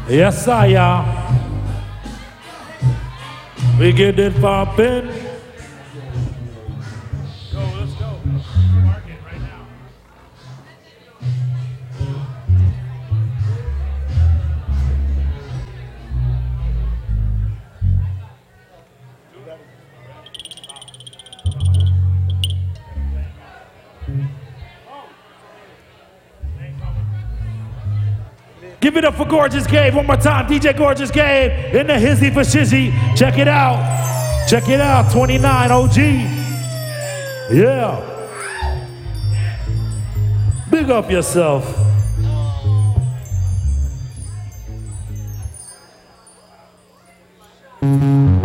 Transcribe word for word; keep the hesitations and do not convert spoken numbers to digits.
Yes, I y'all. We get it poppin'. Go, let's go. Mark it right now. Give it up for Gorgeous Gabe one more time. D J Gorgeous Gabe in the hizzy for shizzy. Check it out. Check it out. twenty-nine O G. Yeah. Big up yourself. Mm-hmm.